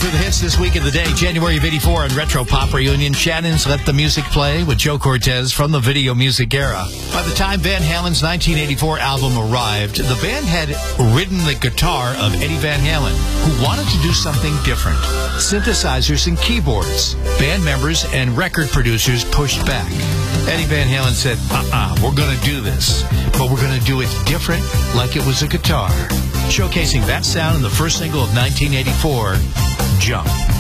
for the hits this week of the day. January of 84 on Retro Pop Reunion. Shannon's Let the Music Play with Joe Cortez from the video music era. By the time Van Halen's 1984 album arrived, the band had ridden the guitar of Eddie Van Halen, who wanted to do something different. Synthesizers and keyboards. Band members and record producers pushed back. Eddie Van Halen said, we're going to do this, but we're going to do it different, like it was a guitar. Showcasing that sound in the first single of 1984, Jump.